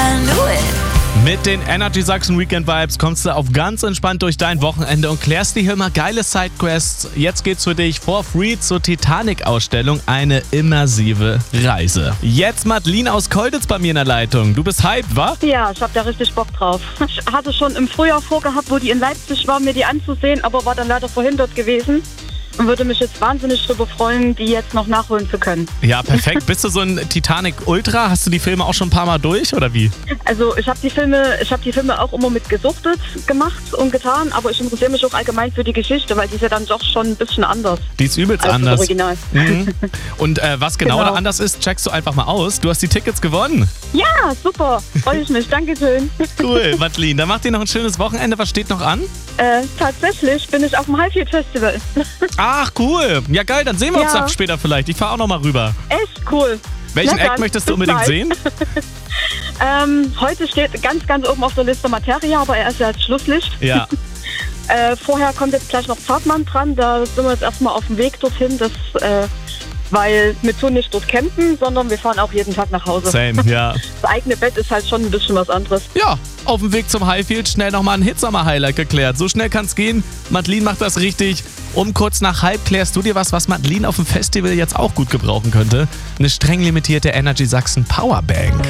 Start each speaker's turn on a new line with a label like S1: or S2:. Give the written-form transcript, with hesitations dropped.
S1: I knew it.
S2: Mit den Energy Sachsen Weekend Vibes kommst du auf ganz entspannt durch dein Wochenende und klärst dir hier mal geile Sidequests. Jetzt geht's für dich for free zur Titanic-Ausstellung, eine immersive Reise. Jetzt Madeline aus Kolditz bei mir in der Leitung. Du bist hyped, wa?
S3: Ja, ich hab da richtig Bock drauf. Ich hatte schon im Frühjahr vorgehabt, wo die in Leipzig war, mir die anzusehen, aber war dann leider verhindert gewesen. Und würde mich jetzt wahnsinnig darüber freuen, die jetzt noch nachholen zu können.
S2: Ja, perfekt. Bist du so ein Titanic-Ultra? Hast du die Filme auch schon ein paar Mal durch, oder wie?
S3: Also ich habe die Filme auch immer mit gesuchtet gemacht und getan, aber ich interessiere mich auch allgemein für die Geschichte, weil die ist ja dann doch schon ein bisschen anders.
S2: Die ist übelst
S3: als
S2: anders.
S3: das Original.
S2: Mhm. Und was genau
S3: Genau.
S2: da anders ist, checkst du einfach mal aus. Du hast die Tickets gewonnen.
S3: Ja, super. Freue ich mich. Dankeschön.
S2: Cool, Madeline. Dann macht dir noch ein schönes Wochenende. Was steht noch an?
S3: Tatsächlich bin ich auf dem Highfield Festival.
S2: Ach, cool. Ja, geil. Dann sehen wir uns
S3: Ja.
S2: auch später vielleicht. Ich fahre auch noch mal rüber.
S3: Echt cool.
S2: Welchen
S3: Na dann,
S2: Act möchtest du
S3: bis
S2: unbedingt
S3: bald.
S2: sehen?
S3: Heute steht ganz, ganz oben auf der Liste Materia, aber er ist ja als Schlusslicht.
S2: Ja.
S3: Vorher kommt jetzt gleich noch Zartmann dran. Da sind wir jetzt erstmal auf dem Weg dorthin, weil wir tun nicht dort campen, sondern wir fahren auch jeden Tag nach Hause.
S2: Same, ja.
S3: Das eigene Bett ist halt schon ein bisschen was anderes.
S2: Ja, auf dem Weg zum Highfield schnell nochmal ein Hitsommer-Highlight geklärt. So schnell kann's gehen. Madeline macht das richtig. Um kurz nach halb klärst du dir was Madeline auf dem Festival jetzt auch gut gebrauchen könnte. Eine streng limitierte Energy Sachsen Powerbank.